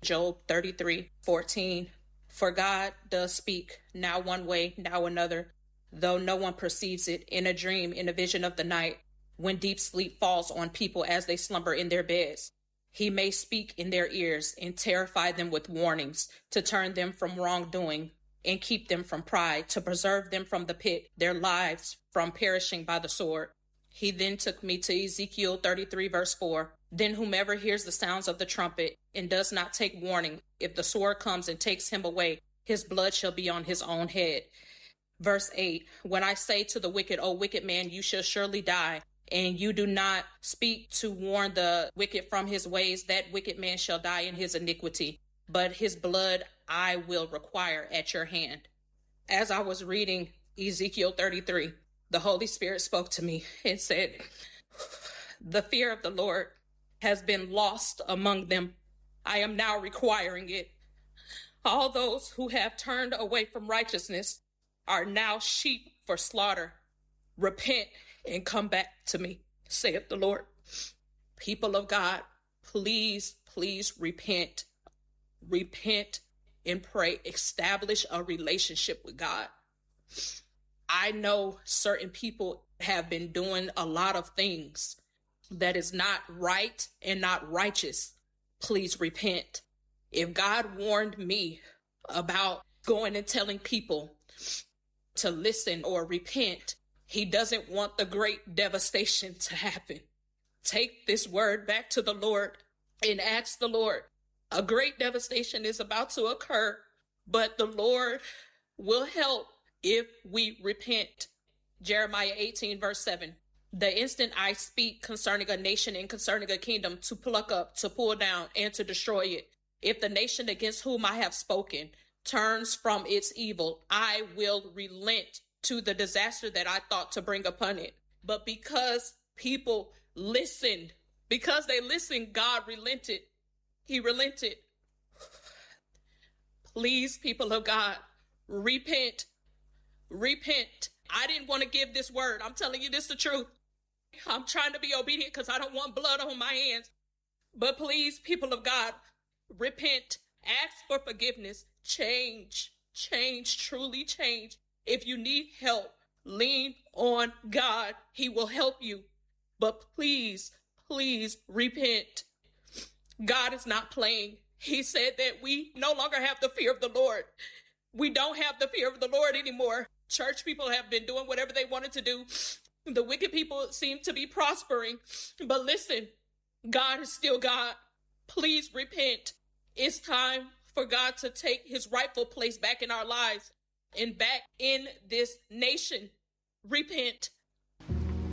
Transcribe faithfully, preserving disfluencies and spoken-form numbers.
Job thirty-three fourteen. For God does speak, now one way, now another, though no one perceives it, in a dream, in a vision of the night, when deep sleep falls on people as they slumber in their beds. He may speak in their ears and terrify them with warnings, to turn them from wrongdoing and keep them from pride, to preserve them from the pit, their lives from perishing by the sword. He then took me to Ezekiel thirty-three, verse four. Then whomever hears the sounds of the trumpet and does not take warning, if the sword comes and takes him away, his blood shall be on his own head. Verse eight. When I say to the wicked, O wicked man, you shall surely die, and you do not speak to warn the wicked from his ways, that wicked man shall die in his iniquity, but his blood I will require at your hand. As I was reading Ezekiel thirty-three, the Holy Spirit spoke to me and said, the fear of the Lord has been lost among them. I am now requiring it. All those who have turned away from righteousness are now sheep for slaughter. Repent and come back to me, saith the Lord. People of God, please, please repent. Repent and pray. Establish a relationship with God. I know certain people have been doing a lot of things that is not right and not righteous. Please repent. If God warned me about going and telling people to listen or repent, he doesn't want the great devastation to happen. Take this word back to the Lord and ask the Lord. A great devastation is about to occur, but the Lord will help if we repent. Jeremiah eighteen, verse seven. The instant I speak concerning a nation and concerning a kingdom, to pluck up, to pull down, and to destroy it, if the nation against whom I have spoken turns from its evil, I will relent to the disaster that I thought to bring upon it. But because people listened, because they listened, God relented. He relented. Please, people of God, repent. Repent. I didn't want to give this word. I'm telling you this the truth. I'm trying to be obedient because I don't want blood on my hands. But please, people of God, repent. Ask for forgiveness. Change. Change. Truly change. If you need help, lean on God. He will help you. But please, please repent. God is not playing. He said that we no longer have the fear of the Lord. We don't have the fear of the Lord anymore. Church people have been doing whatever they wanted to do. The wicked people seem to be prospering. But listen, God is still God. Please repent. It's time for God to take his rightful place back in our lives and back in this nation. Repent.